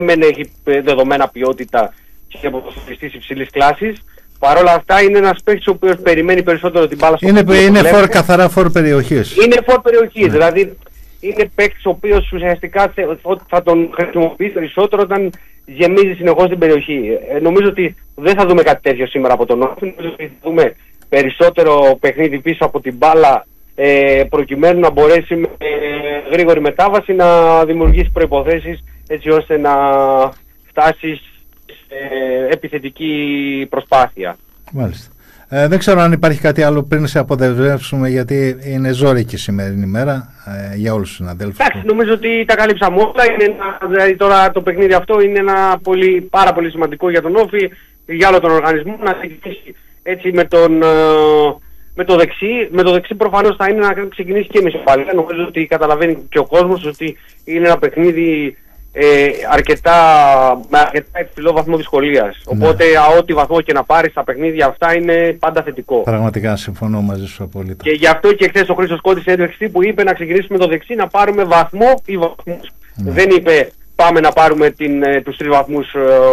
δεν έχει δεδομένα ποιότητα και ποδοσφαιριστής υψηλής κλάσης. Παρ' όλα αυτά είναι ένας παίκτης ο οποίος περιμένει περισσότερο την μπάλα στο είναι καθαρά φορ περιοχής. Είναι φορ περιοχής, δηλαδή είναι παίκτης ο οποίος ουσιαστικά θα τον χρησιμοποιήσει περισσότερο όταν γεμίζει συνεχώς την περιοχή. Νομίζω ότι δεν θα δούμε κάτι τέτοιο σήμερα από τον Όφη. Νομίζω ότι θα δούμε περισσότερο παιχνίδι πίσω από την μπάλα, προκειμένου να μπορέσει με γρήγορη μετάβαση να δημιουργήσει προϋποθέσεις έτσι ώστε να φτάσει σε επιθετική προσπάθεια. Μάλιστα. Δεν ξέρω αν υπάρχει κάτι άλλο πριν σε αποδεσμεύσουμε, γιατί είναι ζώρικη η σημερινή ημέρα για όλους τους συναδέλφους. Εντάξει, νομίζω ότι τα καλύψαμε όλα. Δηλαδή τώρα το παιχνίδι αυτό είναι πάρα πολύ σημαντικό για τον Όφη, για όλο τον οργανισμό, να ξεκινήσει έτσι με το δεξί. Με το δεξί προφανώς θα είναι να ξεκινήσει και με ισοπαλία. Νομίζω ότι καταλαβαίνει και ο κόσμος ότι είναι ένα παιχνίδι με αρκετά υψηλό βαθμό δυσκολίας. Ναι. Οπότε ό,τι βαθμό και να πάρει στα παιχνίδια αυτά είναι πάντα θετικό. Πραγματικά συμφωνώ μαζί σου απόλυτα. Και γι' αυτό και χθες ο Χρήστος Κώντης έντρεξε που είπε να ξεκινήσουμε το δεξί, να πάρουμε βαθμό ή βαθμούς. Ναι. Δεν είπε πάμε να πάρουμε τους 3 βαθμούς.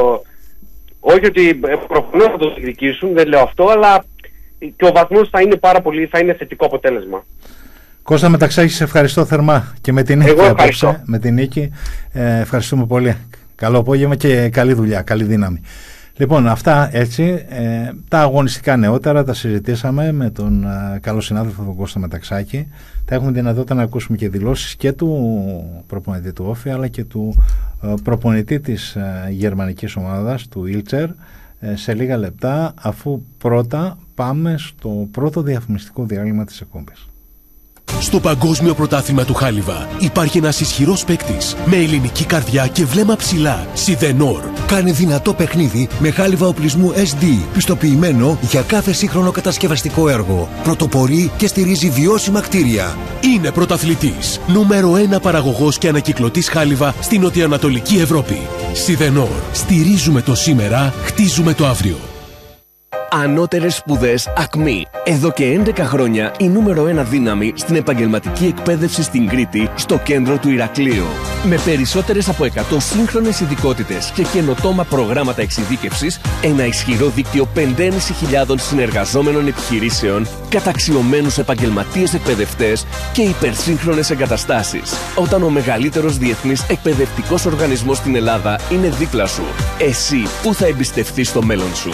Όχι ότι προφανώς θα το διεκδικήσουν, δεν λέω αυτό, αλλά και ο βαθμός θα είναι θετικό αποτέλεσμα. Κώστα Μεταξάκη, σε ευχαριστώ θερμά και με την νίκη απόψε. Με την νίκη. Ευχαριστούμε πολύ. Καλό απόγευμα και καλή δουλειά, καλή δύναμη. Λοιπόν, αυτά έτσι. Τα αγωνιστικά νεότερα τα συζητήσαμε με τον καλό συνάδελφο τον Κώστα Μεταξάκη. Θα έχουμε δυνατότητα να ακούσουμε και δηλώσεις και του προπονητή του Όφη, αλλά και του προπονητή της γερμανικής ομάδας, του Ήλτσερ, σε λίγα λεπτά, αφού πρώτα πάμε στο πρώτο διαφημιστικό διάλειμμα της εκπομπής. Στο Παγκόσμιο Πρωτάθλημα του Χάλιβα υπάρχει ένας ισχυρός παίκτης με ελληνική καρδιά και βλέμμα ψηλά. Σιδενόρ. Κάνει δυνατό παιχνίδι με χάλιβα οπλισμού SD, πιστοποιημένο για κάθε σύγχρονο κατασκευαστικό έργο. Πρωτοπορεί και στηρίζει βιώσιμα κτίρια. Είναι πρωταθλητής. Νούμερο 1 παραγωγός και ανακυκλωτής χάλιβα στην νοτιοανατολική Ευρώπη. Σιδενόρ. Στηρίζουμε το σήμερα, χτίζουμε το αύριο. Ανώτερες σπουδές ΑΚΜΗ. Εδώ και 11 χρόνια η νούμερο 1 δύναμη στην επαγγελματική εκπαίδευση στην Κρήτη, στο κέντρο του Ηρακλείου. Με περισσότερες από 100 σύγχρονες ειδικότητες και καινοτόμα προγράμματα εξειδίκευσης, ένα ισχυρό δίκτυο 5.500 συνεργαζόμενων επιχειρήσεων, καταξιωμένους επαγγελματίες εκπαιδευτές και υπερσύγχρονες εγκαταστάσεις. Όταν ο μεγαλύτερος διεθνής εκπαιδευτικός οργανισμός στην Ελλάδα είναι δίπλα σου, εσύ πού θα εμπιστευτείς το μέλλον σου?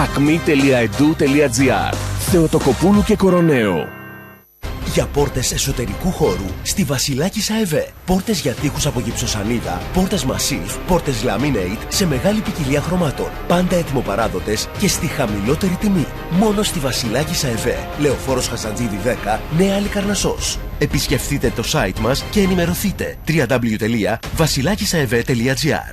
acmi.edu.gr. Θεοτοκοπούλου και Κοροναίο. Για πόρτες εσωτερικού χώρου στη Βασιλάκης ΑΕΒ. Πόρτες για τοίχους από γυψοσανίδα, πόρτες Massif, πόρτες Laminate σε μεγάλη ποικιλία χρωμάτων. Πάντα έτοιμοπαράδοτες και στη χαμηλότερη τιμή. Μόνο στη Βασιλάκης ΑΕΒ. Λεωφόρος Χαζαντζίδη 10, Νέα Λικαρνασσός. Επισκεφτείτε το site μας και ενημερωθείτε. www.vasilakisaev.gr.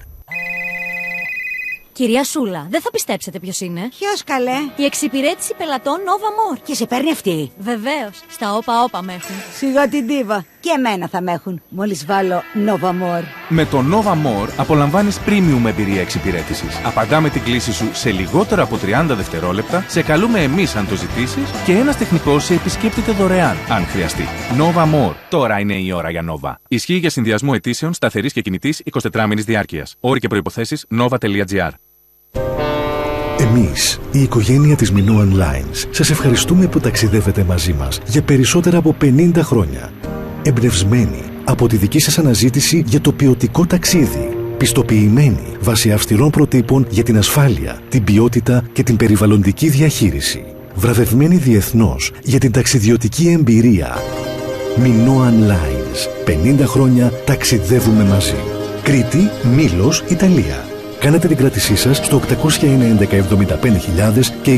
Κυρία Σούλα, δεν θα πιστέψετε ποιος είναι. Ποιος καλέ? Η εξυπηρέτηση πελατών Nova More. Και σε παίρνει αυτή? Βεβαίως. Στα όπα με έχουν. Σιγά την τίβα. Και εμένα θα με έχουν. Μόλις βάλω Nova More. Με το Nova More απολαμβάνεις premium εμπειρία εξυπηρέτησης. Απαντάμε την κλήση σου σε λιγότερο από 30 δευτερόλεπτα, σε καλούμε εμείς αν το ζητήσεις και ένας τεχνικός σε επισκέπτεται δωρεάν, αν χρειαστεί. Nova More. Τώρα είναι η ώρα για Nova. Ισχύει για συνδυασμό αιτήσεων σταθερής και κινητής 24μηνης διάρκειας. Όροι και προϋποθέσεις nova.gr. Εμείς, η οικογένεια της Minoan Lines, σας ευχαριστούμε που ταξιδεύετε μαζί μας για περισσότερα από 50 χρόνια. Εμπνευσμένοι από τη δική σας αναζήτηση για το ποιοτικό ταξίδι. Πιστοποιημένοι βάσει αυστηρών προτύπων για την ασφάλεια, την ποιότητα και την περιβαλλοντική διαχείριση. Βραβευμένοι διεθνώς για την ταξιδιωτική εμπειρία. Minoan Lines. 50 χρόνια ταξιδεύουμε μαζί. Κρήτη, Μήλος, Ιταλία. Κάνετε την κράτησή σας στο 801-11-75.000 και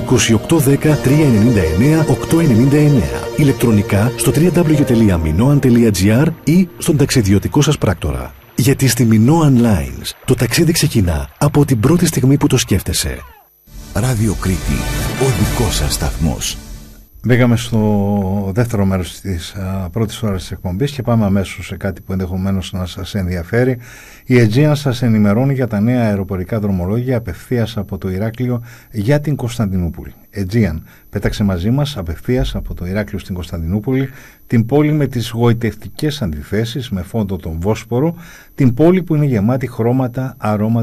2810-399-899. Ηλεκτρονικά στο www.minoan.gr ή στον ταξιδιωτικό σας πράκτορα. Γιατί στη Minoan Lines το ταξίδι ξεκινά από την πρώτη στιγμή που το σκέφτεσαι. Ράδιο Κρήτη, ο δικός σας σταθμός. Μπήκαμε στο δεύτερο μέρος της πρώτης ώρας της εκπομπής και πάμε αμέσως σε κάτι που ενδεχομένως να σας ενδιαφέρει. Η Aegean σας ενημερώνει για τα νέα αεροπορικά δρομολόγια απευθείας από το Ηράκλειο για την Κωνσταντινούπολη. Aegean πέταξε μαζί μας απευθείας από το Ηράκλειο στην Κωνσταντινούπολη, την πόλη με τις γοητευτικές αντιθέσεις με φόντο τον Βόσπορο, την πόλη που είναι γεμάτη χρώματα, αρώματα